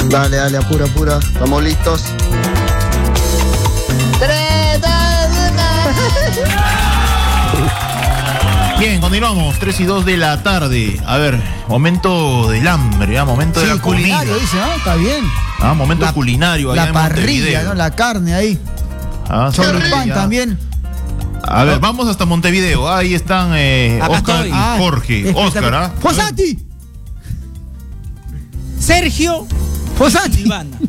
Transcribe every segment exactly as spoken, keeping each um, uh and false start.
Dale, dale, apura, apura. Estamos listos. Tres, dos, uno. Bien, continuamos. tres y dos de la tarde. A ver, momento del hambre, ¿ah? Momento Sí, de la comida. culinario, dice, ¿no? Está bien. Ah, momento La- culinario. allá La en parrilla, Montevideo. ¿no? La carne ahí. Ah, Sobre el sí, pan ya. también. A ver, vamos hasta Montevideo. Ahí están eh, Acá Oscar estoy. y Ah, Jorge. Oscar, ¿ah? ¡Fosati! Sergio ¡Fosati! Silvana.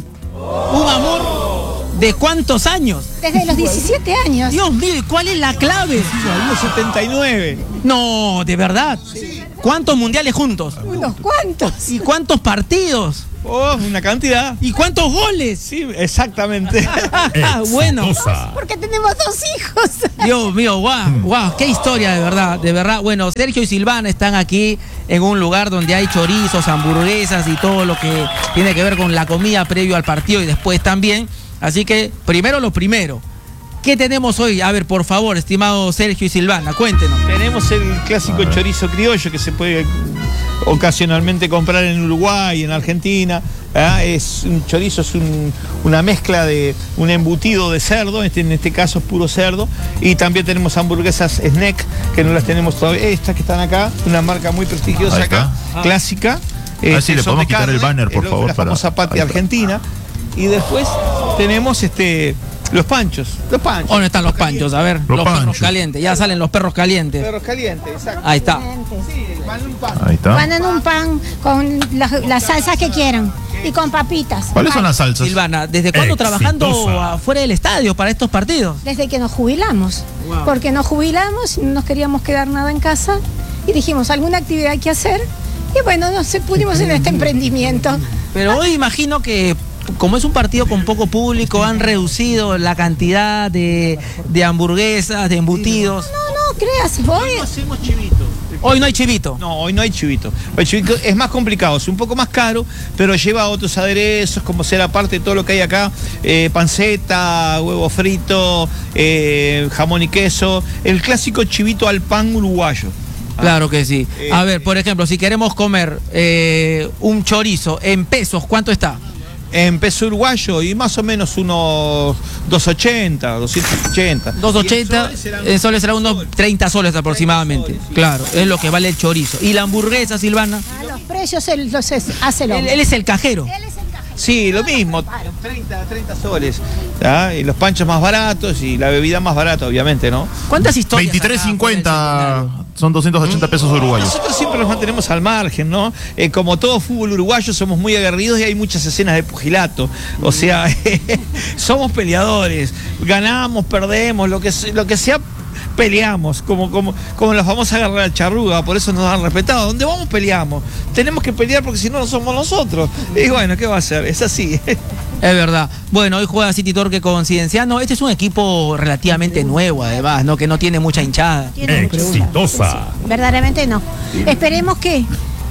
Un amor de cuántos años. Desde los diecisiete años. Dios mío, ¿y cuál es la clave? Año setenta y nueve. No, de verdad. ¿Cuántos mundiales juntos? Unos cuantos. ¿Y cuántos partidos? Oh, una cantidad. ¿Y cuántos goles? Sí, exactamente. Bueno, Porque tenemos dos hijos. Dios mío, guau, guau, qué historia de verdad, de verdad. Bueno, Sergio y Silvana están aquí en un lugar donde hay chorizos, hamburguesas y todo lo que tiene que ver con la comida previo al partido y después también. Así que, primero lo primero. ¿Qué tenemos hoy? A ver, por favor, estimado Sergio y Silvana, cuéntenos. Tenemos el clásico chorizo criollo que se puede ocasionalmente comprar en Uruguay, en Argentina. ¿Ah? Es un chorizo, es un- una mezcla de un embutido de cerdo, este, en este caso es puro cerdo. Y también tenemos hamburguesas Snack, que no las tenemos todavía. Estas que están acá, una marca muy prestigiosa Ahí acá, está. clásica. A ver si Este, le son podemos de quitar el banner, por es favor, La para- famosa patria ahí está. argentina. Y después tenemos este los panchos. Los panchos. ¿Dónde están los panchos? A ver, los, Los perros panchos. calientes. Ya salen los perros calientes. Perros calientes, exacto. Ahí está. Sí, van en un pan. Ahí está. Van en un pan con las, las salsas que quieran y con papitas. ¿Cuáles son las salsas? Silvana, ¿desde cuándo trabajando Exitosa. afuera del estadio para estos partidos? Desde que nos jubilamos. Wow. Porque nos jubilamos y no nos queríamos quedar nada en casa y dijimos alguna actividad hay que hacer. Y bueno, nos pusimos en este emprendimiento. Pero hoy imagino que, como es un partido con poco público, han reducido la cantidad de, de hamburguesas, de embutidos. No, no creas, hoy Hacemos chivito. Hoy no hay chivito. No, hoy no hay chivito. El chivito es más complicado, es un poco más caro, pero lleva otros aderezos, como ser aparte de todo lo que hay acá, eh, panceta, huevo frito, eh, jamón y queso, el clásico chivito al pan uruguayo. Claro que sí. Eh, A ver, por ejemplo, si queremos comer eh, un chorizo en pesos, ¿cuánto está? En peso uruguayo y más o menos unos doscientos ochenta, doscientos ochenta. doscientos ochenta, en soles será unos treinta soles aproximadamente. soles, sí. Claro, es lo que vale el chorizo. ¿Y la hamburguesa, Silvana? a los precios él los es- hace el Él, hombre. él es el cajero. Él es el cajero. Sí, lo mismo, treinta, treinta soles. ¿Ah? Y los panchos más baratos y la bebida más barata, obviamente, ¿no? ¿Cuántas historias? veintitrés acá por el cincuenta seminario? son doscientos ochenta pesos uruguayos. Nosotros siempre nos mantenemos al margen, ¿no? Eh, como todo fútbol uruguayo somos muy aguerridos y hay muchas escenas de pugilato. O sea, somos peleadores. Ganamos, perdemos, lo que, se- lo que sea, peleamos. Como, como, como la famosa guerra de Charruga, por eso nos han respetado. ¿Dónde vamos peleamos? Tenemos que pelear porque si no, no somos nosotros. Y bueno, ¿qué va a hacer? Es así. Es verdad. Bueno, hoy juega City Torque con Cienciano. Este es un equipo relativamente nuevo, además, ¿no? Que no tiene mucha hinchada. Tiene mucho Exitosa. sí, sí. Verdaderamente no. Esperemos que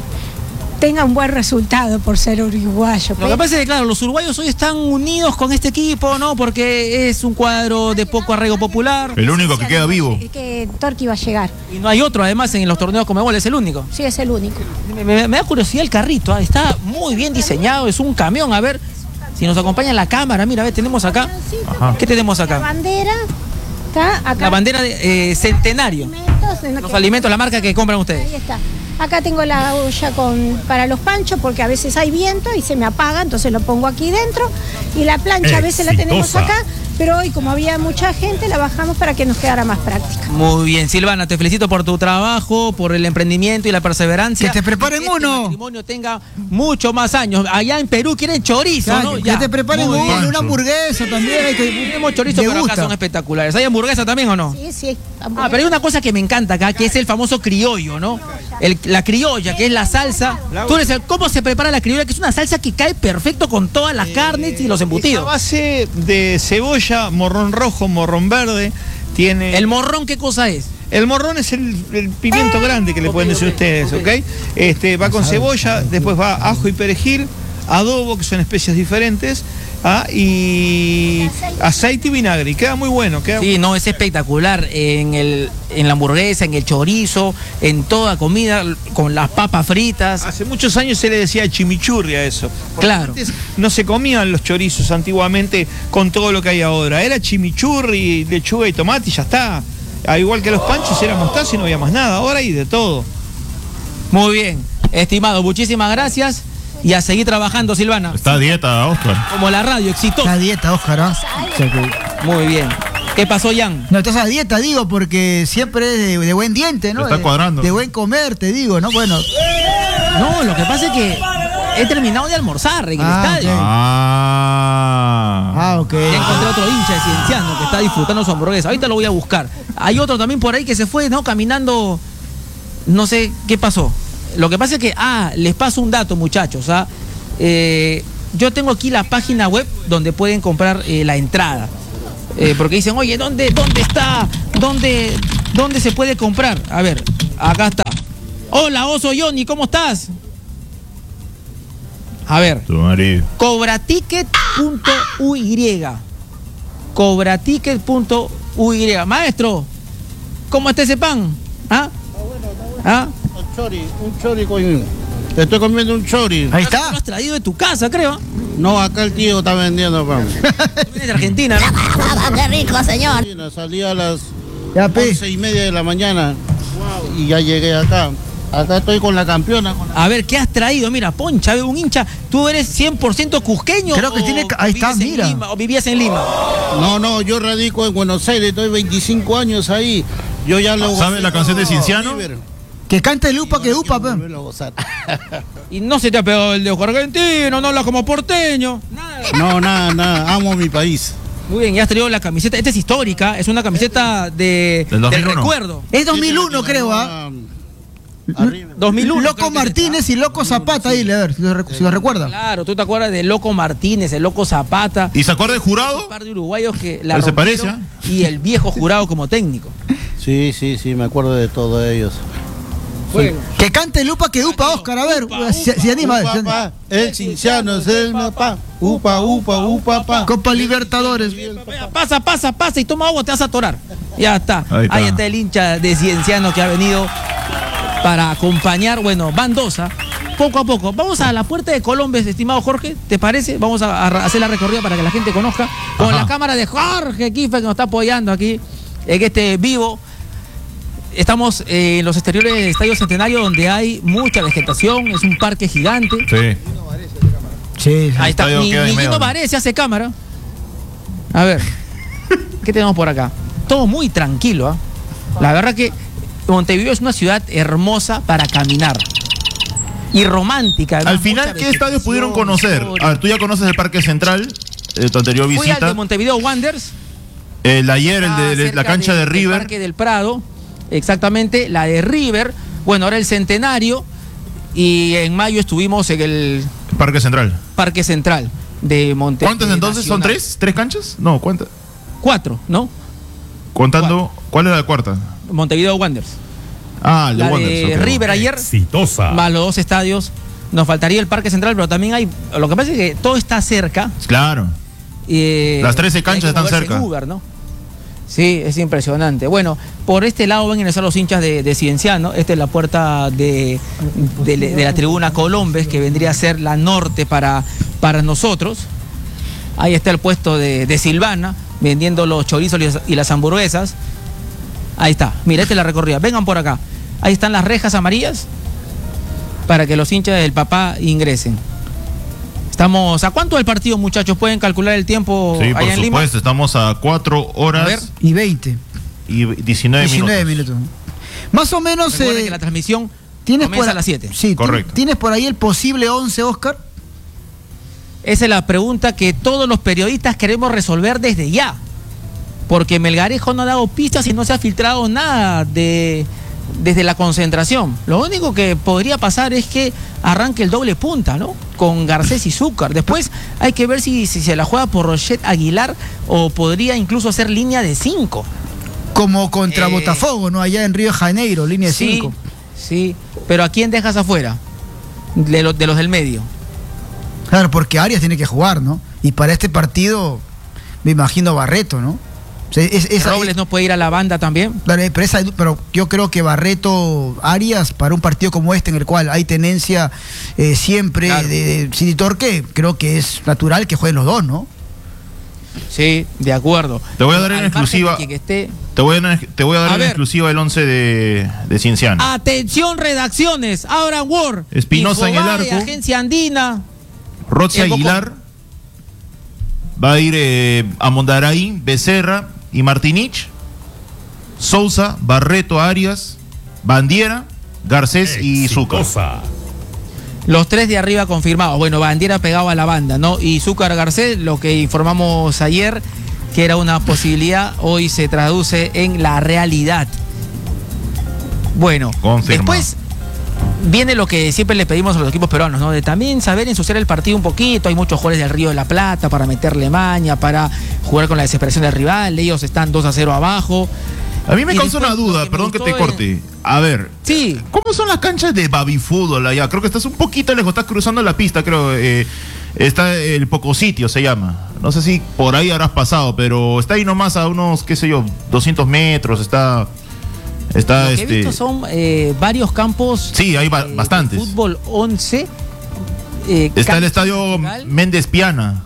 tenga un buen resultado por ser uruguayo. Lo que pasa es que, claro, los uruguayos hoy están unidos con este equipo, ¿no? Porque es un cuadro de poco arraigo popular. El único que queda vivo. Que Torqui va a llegar. Y no hay otro, además, en los torneos Conmebol, es el único. Sí, es el único. Me, me- me da curiosidad el carrito, ¿ah? Está muy bien diseñado, es un camión. A ver si nos acompaña la cámara. Mira, a ver, tenemos acá. Ajá. ¿Qué tenemos La acá? bandera está acá. La bandera de eh, Centenario. Alimentos, en lo Los que- alimentos, la marca que compran ustedes. Ahí está. Acá tengo la olla con, para los panchos porque a veces hay viento y se me apaga, entonces lo pongo aquí dentro. Y la plancha a veces la tenemos Exitosa. acá, pero hoy como había mucha gente la bajamos para que nos quedara más práctica. Muy bien, Silvana, te felicito por tu trabajo, por el emprendimiento y la perseverancia. Que te preparen Y que este uno. matrimonio tenga mucho más años. Allá en Perú quieren chorizo, Ya, ¿no? que Ya. te preparen Muy uno, bien. una hamburguesa también. Hay que, Tenemos chorizo, me pero acá gusta. son espectaculares. ¿Hay hamburguesa también o no? Sí, sí. Ah, pero hay una cosa que me encanta acá, que es el famoso criollo, ¿no? El- la criolla, que es la salsa. Tú eres el- ¿Cómo se prepara la criolla? Que es una salsa que cae perfecto con todas las carnes y los Es a embutidos. base de cebolla, morrón rojo, morrón verde. Tiene. ¿El morrón qué cosa es? El morrón es el, el pimiento grande que le Ok, pueden decir ok, ustedes, ok. ¿ok? Este, va con cebolla, después va ajo y perejil, adobo, que son especias diferentes, Ah, y aceite y vinagre. Y queda muy bueno. Queda... Sí, no, es espectacular. En, el, en la hamburguesa, en el chorizo, en toda comida, con las papas fritas. Hace muchos años se le decía chimichurri a eso. Porque Claro. antes no se comían los chorizos antiguamente con todo lo que hay ahora. Era chimichurri, lechuga y tomate y ya está. Al igual que los panchos era mostaza y no había más nada. Ahora hay de todo. Muy bien, estimado, muchísimas gracias. Y a seguir trabajando, Silvana. Está a dieta, Oscar. Como la radio, exitosa. La dieta, Oscar, ¿ah? O sea que- Muy bien. ¿Qué pasó, Jan? No, estás a dieta, digo, porque siempre es de, de buen diente, ¿no? Lo está De- cuadrando. De buen comer, te digo, ¿no? Bueno. No, lo que pasa es que he terminado de almorzar en el Ah, estadio. ok. Ah. Ah, ok. Ya encontré otro hincha de Cienciano que está disfrutando su hamburguesa. Ahorita lo voy a buscar. Hay otro también por ahí que se fue, ¿no? Caminando. No sé qué pasó. Lo que pasa es que, ah, les paso un dato, muchachos. ¿ah? Eh, yo tengo aquí la página web donde pueden comprar eh, la entrada. Eh, porque dicen, oye, ¿dónde, dónde está? ¿Dónde, ¿Dónde se puede comprar? A ver, acá está. Hola, Oso Johnny, ¿cómo estás? A ver. Tu marido. Cobraticket punto u y. Cobraticket punto u y. Maestro, ¿cómo está ese pan? ¿Ah? ¿Ah? Un chori, un chori con... Estoy comiendo un chori. Ahí Lo está. has traído de tu casa, creo. No, acá el tío está vendiendo pan. Tú vienes de Argentina, ¿no? ¡Qué rico, señor! Salí a las Ya, pe. once y media de la mañana y ya llegué acá. Acá estoy con la campeona. Con la... A ver, ¿qué has traído? Mira, Poncha, veo un hincha. ¿Tú eres cien por ciento cusqueño? Creo que o tiene- ahí está, vives en mira. Lima, ¿O vivías en Lima? No, no, yo radico en Buenos Aires, estoy veinticinco años ahí. Yo ya lo ¿Sabe la canción de Cienciano? River. Que cante el upa que upa, pe. Volverlo a gozar. Y no se te ha pegado el de ojo argentino, no hablas como porteño. Nada. No, nada, nada, amo mi país. Muy bien, ya has traído la camiseta. Esta es histórica, es una camiseta de, Del dos mil uno. recuerdo. Es dos mil uno, creo, ¿ah? Arriba. dos mil uno. creo Loco que es Martínez y Loco Zapata, ahí, a ver, si lo, rec- si lo recuerda. Claro, tú te acuerdas de Loco Martínez, el Loco Zapata. ¿Y se acuerda del Un jurado? par de uruguayos que la Pero se rompieron, parece, y el viejo jurado como técnico. Sí, sí, sí, me acuerdo de todos ellos. Bueno, Que cante el upa que upa, Oscar, a ver, Upa, si, si anima. Upa, si- pa, el cinciano es el mapa. Upa, upa, upa, pa. Copa Libertadores. pasa, pasa, pasa y toma agua, te vas a atorar. Ya está. Ahí Ahí está. está, el hincha de Cienciano que ha venido para acompañar. Bueno, van dos, ¿ah? Poco a poco. Vamos a la puerta de Colombes, estimado Jorge, ¿te parece? Vamos a, a hacer la recorrida para que la gente conozca. Con Ajá. la cámara de Jorge Kife que nos está apoyando aquí en este vivo. Estamos eh, en los exteriores del Estadio Centenario donde hay mucha vegetación, es un parque gigante. Sí. Sí, sí. Ahí está, estadio ni, queda en ni medio, Gino ¿no? Varese hace cámara. A ver, ¿qué tenemos por acá? Todo muy tranquilo, ¿ah? La verdad que Montevideo es una ciudad hermosa para caminar. Y romántica. Al además, final, mucha ¿qué estadios pudieron vegetación, conocer? historia. A ver, tú ya conoces el Parque Central, eh, tu anterior Fui al visita. de Montevideo Wanderers. El de ayer, el de, de cerca la cancha de, del- del River. Parque del Prado, exactamente, la de River. Bueno, ahora el Centenario. Y en mayo estuvimos en el Parque Central. Parque Central de Montevideo. ¿Cuántas entonces? ¿Son tres? ¿Tres canchas? No, ¿cuántas? Cuatro, ¿no? Contando, ¿cuál es la cuarta? Montevideo Wanderers. Ah, el de La Wanderers, de ok. River ayer, Exitosa. más los dos estadios. Nos faltaría el Parque Central, pero también hay. Lo que pasa es que todo está cerca. Claro. eh, Las trece hay que canchas están moverse cerca. en Uber, ¿no? Sí, es impresionante. Bueno, por este lado van a ingresar los hinchas de, de Cienciano. Esta es la puerta de, de- de la tribuna Colombes, que vendría a ser la norte para, para nosotros. Ahí está el puesto de, de Silvana, vendiendo los chorizos y las- y las hamburguesas. Ahí está. Mira, esta es la recorrida. Vengan por acá. Ahí están las rejas amarillas para que los hinchas del papá ingresen. Estamos. ¿A cuánto del partido, muchachos? ¿Pueden calcular el tiempo Sí, allá por en Lima? supuesto. Estamos a cuatro A ver. horas Y veinte. y diecinueve, diecinueve minutos. minutos. Más o menos. Recuerden eh, que la transmisión ¿tienes comienza por a las siete. Sí, Correcto. ¿tienes- ¿Tienes por ahí el posible once, Oscar? Esa es la pregunta que todos los periodistas queremos resolver desde ya. Porque Melgarejo no ha dado pistas y no se ha filtrado nada de, desde la concentración. Lo único que podría pasar es que arranque el doble punta, ¿no? Con Garcés y Zúcar. Después hay que ver si, si se la juega por Rochet Aguilar o podría incluso hacer línea de cinco. Como contra Eh, Botafogo, ¿no? Allá en Río de Janeiro, línea de Sí, cinco. sí. Pero ¿a quién dejas afuera? De, los de los del medio. Claro, porque Arias tiene que jugar, ¿no? Y para este partido, me imagino Barreto, ¿no? O sea, es, esa, Robles no puede ir a la banda también. Pero, esa, pero yo creo que Barreto, Arias, para un partido como este, en el cual hay tenencia eh, siempre Claro. de, de City Torque, creo que es natural que jueguen los dos, ¿no? Sí, de acuerdo. Te voy a dar en Al margen exclusiva. de que esté... Te voy a dar, te voy a dar A en ver. exclusiva el once de, de Cienciano. Atención, redacciones. Abraham Ward. Espinosa en el Infobae, arco. Agencia Andina. Rocha el Bocón. Aguilar. Va a ir eh, a Mondaraí, Becerra y Martinich. Sousa, Barreto, Arias, Bandiera, Garcés y Zúcar. Los tres de arriba confirmados. Bueno, Bandiera pegado a la banda, ¿no? Y Zúcar Garcés, lo que informamos ayer, que era una posibilidad, hoy se traduce en la realidad. Bueno, Confirmado. después viene lo que siempre le pedimos a los equipos peruanos, ¿no? De también saber ensuciar el partido un poquito. Hay muchos jugadores del Río de la Plata para meterle maña, para jugar con la desesperación del rival. Ellos están dos a cero abajo. A mí me Y causa después una lo duda, que me perdón que gustó te corte. A ver, Sí. ¿cómo son las canchas de baby fútbol allá? Creo que estás un poquito lejos, estás cruzando la pista, creo. Eh, está el Pocositio, se llama. No sé si por ahí habrás pasado, pero está ahí nomás a unos, qué sé yo, doscientos metros. Está. Está Lo que este. he visto son eh, varios campos. Sí, hay ba- eh, de bastantes. Fútbol once. eh, Está el cancha estadio natural, Méndez Piana,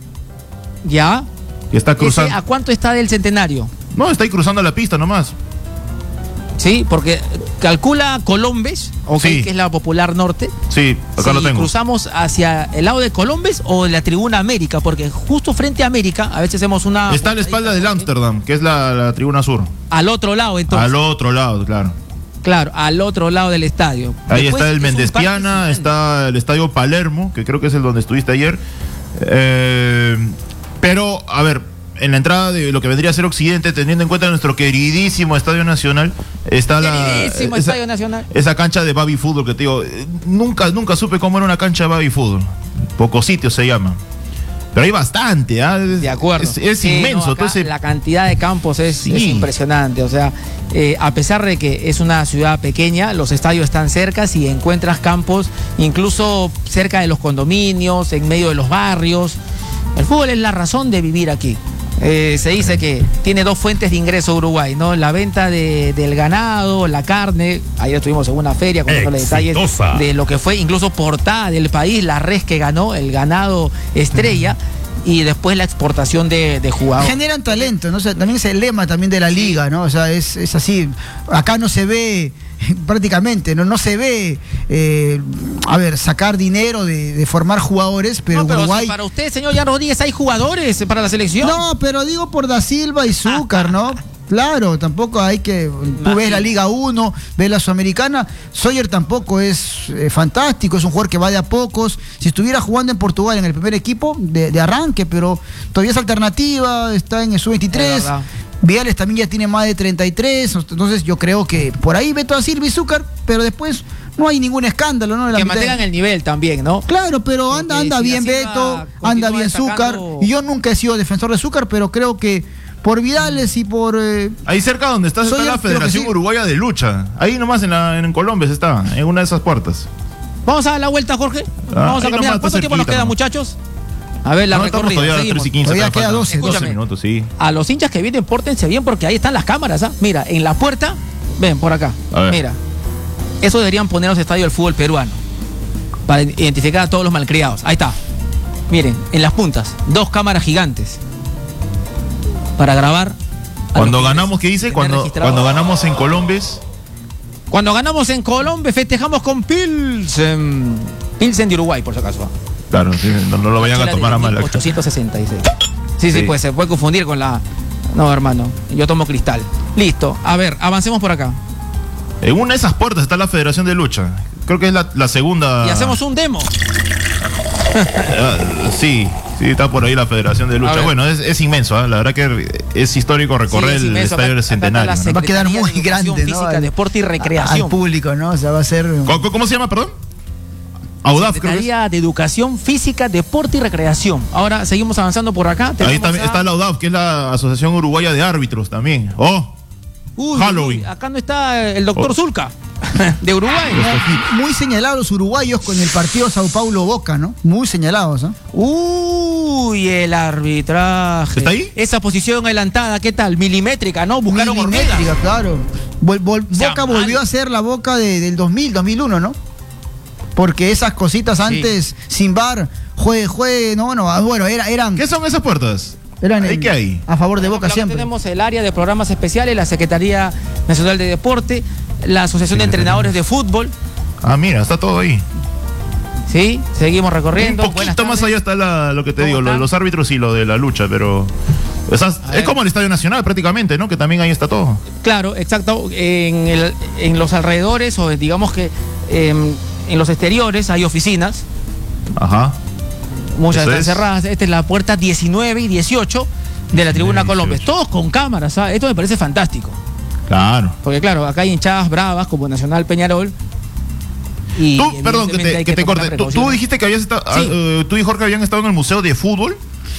Ya. que está Ese, cruzando. ¿a cuánto está del Centenario? No, está ahí cruzando la pista nomás. Sí, porque calcula Colombes, okay, Sí. que es la popular norte. Sí, acá si lo tengo. cruzamos hacia el lado de Colombes o de la tribuna América, porque justo frente a América, a veces hacemos una. Está a la espalda del Ámsterdam, que es la, la tribuna sur. Al otro lado, entonces. Al otro lado, claro. Claro, al otro lado del estadio. Ahí Después está el es un Méndez parque Piana, gigante. está el estadio Palermo, que creo que es el donde estuviste ayer. Eh, pero, a ver, en la entrada de lo que vendría a ser Occidente, teniendo en cuenta nuestro queridísimo Estadio Nacional, está la. Queridísimo esa, Estadio Nacional. esa cancha de baby fútbol que te digo. eh, Nunca, nunca supe cómo era una cancha de baby fútbol. Pocos sitios se llama. Pero hay bastante, ¿ah? Es- De acuerdo. Es, es Sí, inmenso. no, acá Entonces, la cantidad de campos es, Sí. es impresionante. O sea, eh, a pesar de que es una ciudad pequeña, los estadios están cerca y encuentras campos incluso cerca de los condominios, en medio de los barrios. El fútbol es la razón de vivir aquí. Eh, se dice que tiene dos fuentes de ingreso Uruguay, ¿no? La venta de, del ganado, la carne. Ayer estuvimos en una feria con todos los detalles de lo que fue incluso portada del país, la res que ganó, el ganado estrella, y después la exportación de, de jugadores. Generan talento, ¿no? O sea, también es el lema también de la liga, ¿no? O sea, es, es así. Acá no se ve prácticamente, no, no se ve, eh, a ver, sacar dinero de, de formar jugadores, pero, No, pero Uruguay... si para usted, señor Jan Rodríguez, hay jugadores para la selección. No, pero digo por Da Silva y Zúcar, ¿no? Claro, tampoco hay que... Tú ves la Liga uno, ves la Sudamericana. Sawyer tampoco es eh, fantástico, es un jugador que va de a pocos. Si estuviera jugando en Portugal en el primer equipo, de, de arranque, pero todavía es alternativa, está en el sub veintitrés. Es verdad. Viales también ya tiene más de treinta y tres, entonces yo creo que por ahí Beto Da Silva y Zúcar, pero después no hay ningún escándalo, ¿no? En la Que mitad de- mantengan el nivel también, ¿no? Claro, pero anda, Porque anda si bien Da Silva Beto, continúa anda bien Zúcar. destacando- Y yo nunca he sido defensor de Zúcar, pero creo que por Vidales y por... eh, ahí cerca donde estás está Soy la el- creo que Federación sí. Uruguaya de Lucha. Ahí nomás en, la, en Colombia se está, en una de esas puertas. Vamos a dar la vuelta, Jorge. Ah, Vamos a ahí caminar. nomás, ¿Cuánto está tiempo nos cerquita, queda, ¿no? muchachos? A ver, la No, estamos recorrida. todavía a las Seguimos. tres y quince. Todavía todavía queda faltan doce, doce Escúchame. minutos, sí. A los hinchas que vienen, pórtense bien porque ahí están las cámaras, ¿ah? Mira, en la puerta, ven por acá. A ver. Mira, eso deberían poner los estadios del fútbol peruano para identificar a todos los malcriados. Ahí está. Miren, en las puntas, dos cámaras gigantes para grabar. a Cuando los ganamos, ¿qué dice? tener Cuando, registrado. cuando ganamos en Colombia. Cuando ganamos en Colombia, festejamos con Pilsen. Pilsen de Uruguay, por si acaso. ¿ah? Claro, sí, no, no lo vayan a Chela tomar de a mal. mil ochocientos sesenta y seis. Sí, sí, Sí. pues se puede confundir con la... No, hermano, yo tomo cristal. Listo, a ver, avancemos por acá. En una de esas puertas está la Federación de Lucha. Creo que es la, la segunda. Y hacemos un demo. Ah, sí, sí, está por ahí la Federación de A Lucha. ver. Bueno, es, es inmenso, ¿ah? La verdad que es histórico recorrer Sí, es el inmenso. Estadio Acá- del acá está Centenario. la ¿no? sec- va a quedar Secretaría muy de Educación grande, ¿no? Física, Al- Deporte y a- Recreación. Al público, ¿no? O sea, va a ser... ¿Cómo, cómo se llama, perdón? Audaf, creo que es. Secretaría de Educación Física, Deporte y Recreación. Ahora seguimos avanzando por acá. Ahí Tenemos también a- está la Audaf, que es la Asociación Uruguaya de Árbitros también. Oh, Uy, Halloween. uy, acá no está el doctor Oh. Zulca. de Uruguay. Muy señalados los uruguayos con el partido Sao Paulo-Boca, ¿no? Muy señalados, ¿no? Uy, el arbitraje. ¿Está ahí? Esa posición adelantada, ¿qué tal? Milimétrica, ¿no? Buscaron Milimétrica, hormigas. claro. Vol- vol- O sea, Boca mal. volvió a ser la Boca de- del dos mil, dos mil uno, ¿no? Porque esas cositas antes, sin bar, juegue, juegue, no, bueno, ah, bueno, era, eran, ¿Qué son esas puertas? eran ¿Ahí en- qué hay? a favor de Por Boca ejemplo, acá siempre. tenemos el área de programas especiales, la Secretaría Nacional de Deporte, la Asociación de Entrenadores de Fútbol. Ah, mira, está todo ahí. Sí, seguimos recorriendo. Un Buenas poquito más tardes. allá está la- lo que te ¿Cómo digo, lo- está? los árbitros y lo de la lucha, pero... o sea, es ver. como el Estadio Nacional prácticamente, ¿no? Que también ahí está todo. Claro, exacto. En, el- en los alrededores, o digamos que em, en los exteriores hay oficinas, Ajá. muchas Eso están es. cerradas. Esta es la puerta diecinueve y dieciocho de la Tribuna dieciocho. Colombia. Todos con cámaras, ¿sabes? Esto me parece fantástico. Claro. Porque claro, acá hay hinchadas bravas como Nacional Peñarol. Y Tú, perdón, que evidentemente te, hay que te tomar corte. Tú, tú precauciones. dijiste que habías estado... Sí. ah, eh, tú y Jorge habían estado en el Museo de Fútbol.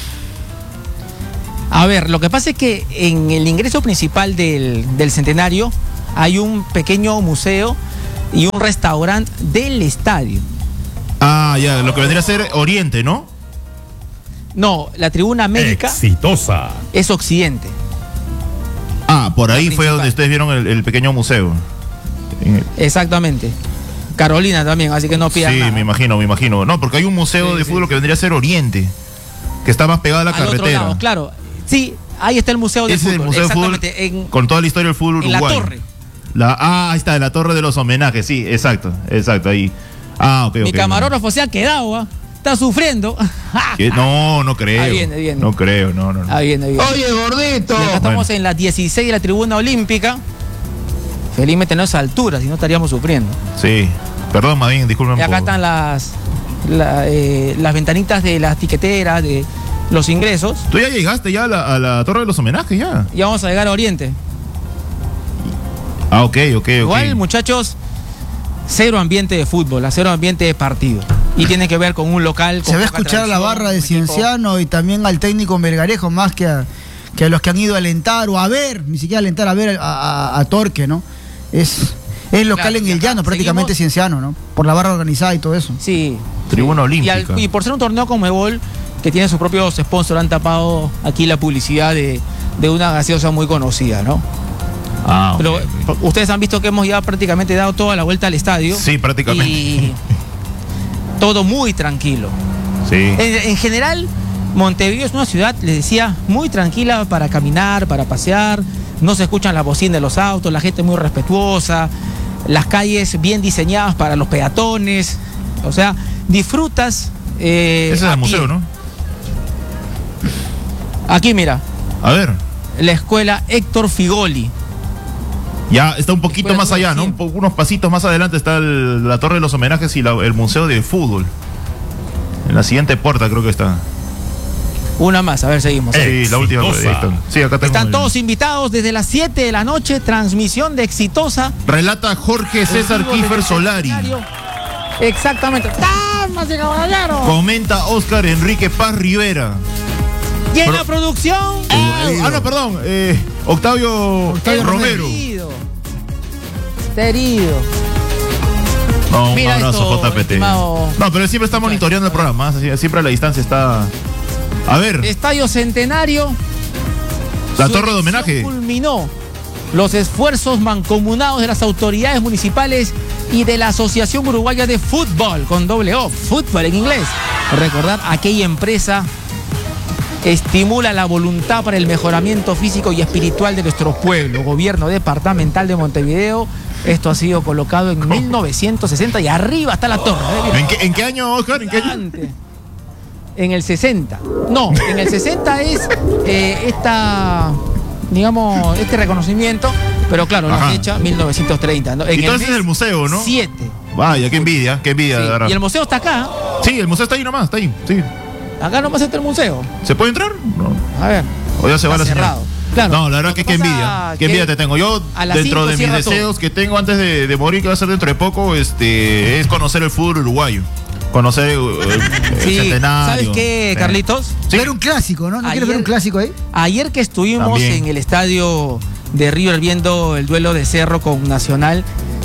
A ver, lo que pasa es que en el ingreso principal del, del Centenario hay un pequeño museo y un restaurante del estadio. Ah, ya, lo que vendría a ser Oriente, ¿no? No, la Tribuna América Exitosa. es Occidente. Ah, por ahí La fue principal. donde ustedes vieron el, el pequeño museo. En el- Exactamente. Carolina también, así que no pidan Sí, nada. me imagino, me imagino. No, porque hay un museo Sí, de sí. fútbol que vendría a ser Oriente, que está más pegado a la Al otro carretera. lado, claro. Sí, ahí está el Museo de Ese es el Fútbol. Museo de Fútbol Exactamente. en- con toda la historia del fútbol en la uruguayo. torre. La, ah, ahí está, la torre de los homenajes, sí, exacto, exacto, ahí. Ah, ok, Mi ok. camarógrafo se ha quedado, ¿ah? Está sufriendo. ¿Qué? No, no creo. Ahí viene, ahí viene. No creo, no, no. no. Ahí viene, ahí viene. Oye, gordito. Y acá estamos Bueno. en la dieciséis de la Tribuna Olímpica. Felizmente no es altura, si no estaríamos sufriendo. Sí. Perdón, Madín, disculpen. Y acá por- están las, la, eh, las ventanitas de las tiqueteras, de los ingresos. Tú ya llegaste ya a la, a la torre de los homenajes, ya. Y vamos a llegar a Oriente. Ah, ok, ok, ok. Igual, muchachos, cero ambiente de fútbol, a cero ambiente de partido. Y tiene que ver con un local. Se con va a poca escuchar a la tradición, barra de un equipo- Cienciano y también al técnico Melgarejo más que a, que a los que han ido a alentar o a ver, ni siquiera alentar, a ver a, a- a Torque, ¿no? Es, es local Claro, en y el acá llano, prácticamente seguimos- Cienciano, ¿no? Por la barra organizada y todo eso. Sí. Tribuna Y, al- Olímpica. y por ser un torneo como Ebol, que tiene sus propios sponsors, han tapado aquí la publicidad de, de una gaseosa muy conocida, ¿no? Ah, ok, Pero ok. ustedes han visto que hemos ya prácticamente dado toda la vuelta al estadio. Sí, prácticamente. Y todo muy tranquilo. Sí. En, en general, Montevideo es una ciudad, les decía, muy tranquila para caminar, para pasear. No se escuchan las bocinas de los autos, la gente muy respetuosa, las calles bien diseñadas para los peatones. O sea, disfrutas. eh, Ese es a el pie. museo, ¿no? Aquí, mira, A ver. la escuela Héctor Figoli. Ya está un poquito Escuela más allá, ¿no? número Un po- unos pasitos más adelante está el- la torre de los homenajes y la- el museo de fútbol. En la siguiente puerta creo que está. Una más, a ver, seguimos. Sí, la última. Exitosa. ahí está. Sí, acá tengo Están el- todos invitados desde las siete de la noche, transmisión de Exitosa. Relata Jorge César En vivo Kiefer desde Solari. el escenario. Exactamente. ¡Damas y caballeros! Comenta Oscar Enrique Paz Rivera. Llena Pro- producción. Ah, no, perdón. eh, Octavio, Octavio Romero. Está herido. Está herido. No, un Mira abrazo, esto, J P T. estimado- No, pero él siempre está monitoreando el programa. así- Siempre a la distancia está. A ver, Estadio Centenario. la su torre de erección homenaje. Culminó los esfuerzos mancomunados de las autoridades municipales y de la Asociación Uruguaya de Fútbol, con doble O, fútbol en inglés. Recordar, aquella empresa estimula la voluntad para el mejoramiento físico y espiritual de nuestro pueblo. Gobierno departamental de Montevideo. Esto ha sido colocado en mil novecientos sesenta y arriba está la torre. ¿eh? Mira. ¿En qué, en qué año, Oscar? ¿En qué año? Gigante. En el sesenta. No, en el sesenta es eh, esta, digamos, este reconocimiento, pero claro, la Ajá. fecha mil novecientos treinta. ¿no? En Y todo ese mes es el museo, ¿no? siete. Vaya, qué envidia, qué envidia, Sí. de verdad. Y el museo está acá. Sí, el museo está ahí nomás, está ahí. Sí. Acá nomás está el museo. ¿Se puede entrar? No. A ver. O ya se va Está la señal. cerrado. Claro. No, la verdad Lo que que qué pasa envidia. Qué que envidia te tengo. Yo, a las dentro cinco de mis cierra deseos todo. que tengo antes de, de morir, que va a ser dentro de poco, este, es conocer el fútbol uruguayo. Conocer eh, el Sí. centenario. ¿Sabes qué, Sí. Carlitos? Sí. Ver un clásico, ¿no? ¿No Ayer- quieres ver un clásico ahí? Ayer que estuvimos También. en el estadio de River viendo el duelo de Cerro con Nacional,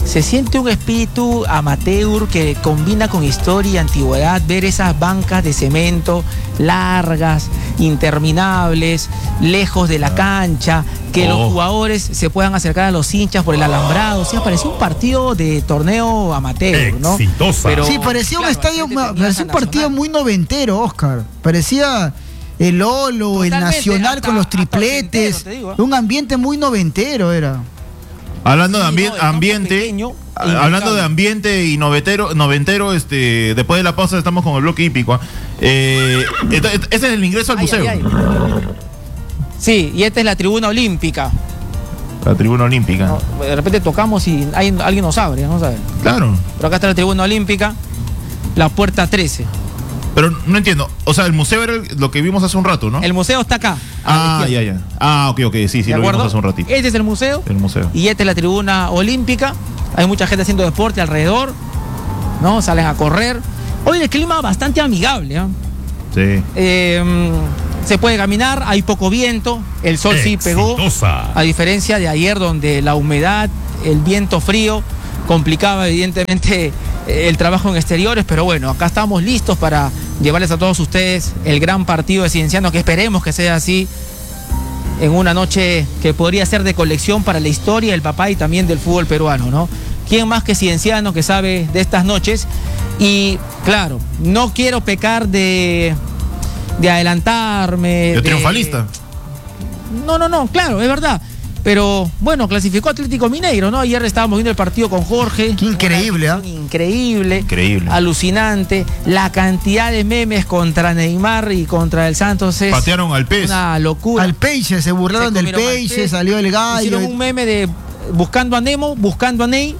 se siente un espíritu amateur que combina con historia y antigüedad, ver esas bancas de cemento largas, interminables, lejos de la cancha, que oh. los jugadores se puedan acercar a los hinchas por el alambrado. O sea, parecía un partido de torneo amateur, ¿no? Exitosa. Pero, sí, parecía claro, un estadio, parecía un partido muy noventero, Oscar. Parecía el Olo, el Nacional hasta, con los tripletes. Digo, ¿eh? Un ambiente muy noventero era. Hablando de ambi sí, no, ambiente, pequeño, hablando de ambiente y noventero, noventero, este, después de la pausa estamos con el bloque hípico. Eh, ese es el ingreso al ay, museo. Ay, ay. Sí, y esta es la tribuna olímpica. La tribuna olímpica. No, de repente tocamos y hay, alguien nos abre, no sabe. Claro. Pero acá está la tribuna olímpica, la puerta trece. Pero no entiendo, o sea, el museo era lo que vimos hace un rato, ¿no? El museo está acá. Ah, ya, ya. Ah, ok, ok, sí, sí, lo vimos hace un ratito. Este es el museo. El museo. Y esta es la tribuna olímpica. Hay mucha gente haciendo deporte alrededor, ¿no? Salen a correr. Hoy el clima bastante amigable, ¿eh? Sí. Eh, se puede caminar, hay poco viento, el sol sí pegó. A diferencia de ayer, donde la humedad, el viento frío complicaba evidentemente el trabajo en exteriores, pero bueno, acá estamos listos para llevarles a todos ustedes el gran partido de Cienciano, que esperemos que sea así, en una noche que podría ser de colección para la historia del papá y también del fútbol peruano, ¿no? ¿Quién más que Cienciano que sabe de estas noches? Y claro, no quiero pecar de, de adelantarme. ¿De, de triunfalista? No, no, no, claro, es verdad. Pero bueno, clasificó Atlético Mineiro, ¿no? Ayer estábamos viendo el partido con Jorge. Qué increíble, ¿ah? ¿eh? Increíble. Increíble. Alucinante. La cantidad de memes contra Neymar y contra el Santos es patearon al Pez. Una locura. Al Peixe, se burlaron se del Peixe, salió el gallo. Hicieron un meme de buscando a Nemo, buscando a Ney.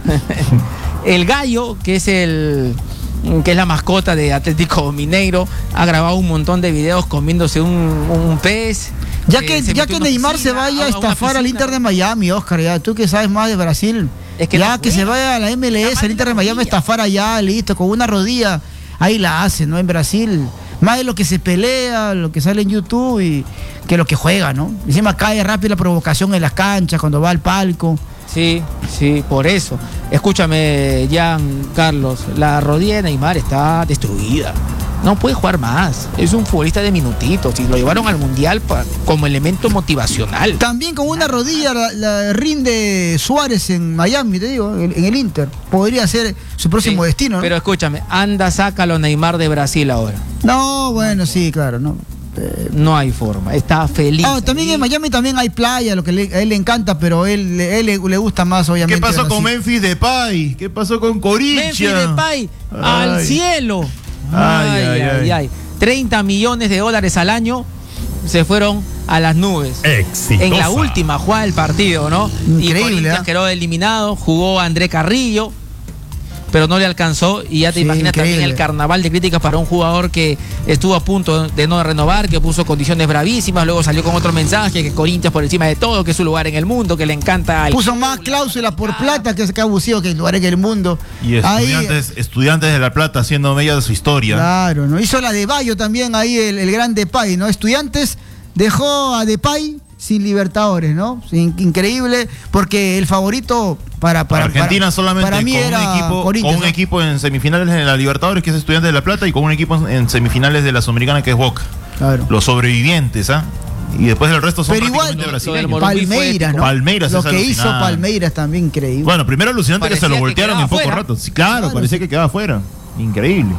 El gallo, que es el que es la mascota de Atlético Mineiro, ha grabado un montón de videos comiéndose un, un pez. Ya que, ya que Neymar se vaya a estafar al Inter de Miami, Oscar, ya tú que sabes más de Brasil, es que ya no que se vaya a la M L S, al Inter de Miami a estafar allá, listo, con una rodilla, ahí la hacen, ¿no? En Brasil, más de lo que se pelea, lo que sale en YouTube y que lo que juega, ¿no? Encima cae rápido la provocación en las canchas cuando va al palco. Sí, sí, por eso. Escúchame, Jan Carlos, la rodilla de Neymar está destruida. No puede jugar más. Es un futbolista de minutitos y lo llevaron al Mundial pa, como elemento motivacional. También con una rodilla la, la rinde Suárez en Miami, te digo, en, en el Inter. Podría ser su próximo sí, destino, ¿no? Pero escúchame, anda, sácalo Neymar de Brasil ahora. No, bueno, sí, claro, no. Eh, no hay forma, está feliz. Ah, también en Miami también hay playa, lo que le, a él le encanta, pero a él, él le, le gusta más, obviamente. ¿Qué pasó con Memphis Depay? ¿Qué pasó con Corinthians? Memphis Depay, al cielo. Ay, ay, ay, ay. ay. treinta millones de dólares al año se fueron a las nubes. Exitosa. En la última jugada del partido, ¿no? Increíble. Y Corinthians ¿eh? quedó eliminado, jugó André Carrillo, pero no le alcanzó. Y ya te sí, imaginas increíble. También el carnaval de críticas para un jugador que estuvo a punto de no renovar, que puso condiciones bravísimas, luego salió con otro mensaje, que Corinthians por encima de todo, que es su lugar en el mundo, que le encanta. Puso más cláusulas por plata que se abusivo que el lugar en el mundo. Y estudiantes, ahí, estudiantes de La Plata haciendo mella de su historia. Claro, ¿no? Hizo la de Bayo también ahí, el, el gran Depay, ¿no? Estudiantes dejó a Depay sin Libertadores, ¿no? Increíble, porque el favorito para, para Argentina para, solamente para mí con, era un equipo, con un ¿no? equipo en semifinales de la Libertadores, que es Estudiantes de La Plata, y con un equipo en semifinales de la Sudamericana, que es Boca. Claro. Los sobrevivientes, ¿ah? Y después el resto son pero prácticamente igual, brasileños. Palmeiras, ¿no? Palmeiras lo que hizo Palmeiras también increíble. Bueno, primero alucinante que se lo voltearon en poco rato. Sí, claro, claro, parecía sí. que quedaba afuera. Increíble.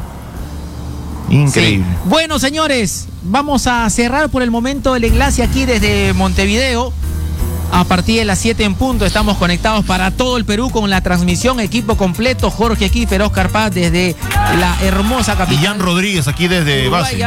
Increíble. Sí. Bueno, señores, vamos a cerrar por el momento el enlace aquí desde Montevideo. A partir de las siete en punto estamos conectados para todo el Perú con la transmisión, equipo completo, Jorge Kiefer, Oscar Paz desde la hermosa capital. Y Jan Rodríguez aquí desde base.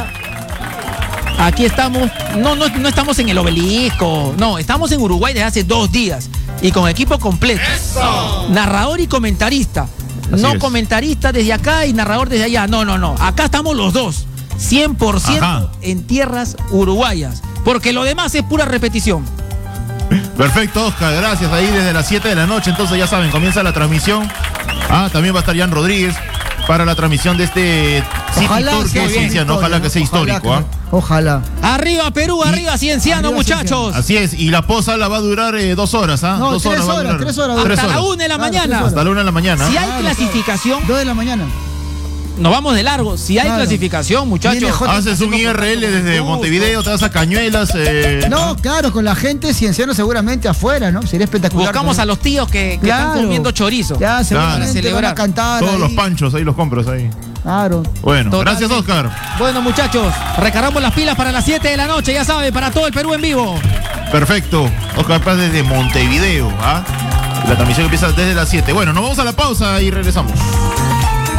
Aquí estamos, no, no, no estamos en el Obelisco, no, estamos en Uruguay desde hace dos días y con equipo completo. ¡Eso! Narrador y comentarista. Así no es. Comentarista desde acá y narrador desde allá. No, no, no. Acá estamos los dos. cien por ciento Ajá. en tierras uruguayas. Porque lo demás es pura repetición. Perfecto, Oscar. Gracias. Ahí desde las siete de la noche. Entonces ya saben, comienza la transmisión. Ah, también va a estar Jan Rodríguez para la transmisión de este City Tour que es Cienciano. Ojalá que sea histórico. ¿Ah? Ojalá. Arriba Perú, Y- arriba Cienciano, arriba muchachos. Así es, y la posa la va a durar eh, dos horas, ¿ah? No, dos tres va a horas, durar. tres horas. Tres Hasta la horas. una de la Claro, mañana. tres horas. Hasta la una de la mañana. Si hay Claro, clasificación, Dos de la mañana. nos vamos de largo. Si hay Claro. clasificación, muchachos. Viene J- Haces un I R L desde Montevideo, te vas a Cañuelas. Eh, No, claro, con la gente cienciano seguramente afuera, ¿no? Sería espectacular. Buscamos a los tíos que, que están Claro. comiendo chorizo. Ya, seguramente Para celebrar. van a cantar. Todos ahí. los panchos ahí los compras ahí. Claro. Bueno, Totalmente. gracias Oscar. Bueno, muchachos, recargamos las pilas para las siete de la noche, ya saben, para todo el Perú en vivo. Perfecto. Oscar Paz desde Montevideo, ¿ah? La transmisión empieza desde las siete. Bueno, nos vamos a la pausa y regresamos.